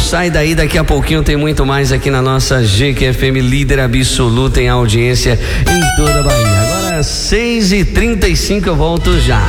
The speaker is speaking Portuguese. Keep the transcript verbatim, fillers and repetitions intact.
sai daí, daqui a pouquinho tem muito mais aqui na nossa G Q F M, líder absoluta em audiência em toda a Bahia. Agora seis e trinta e cinco, eu volto já.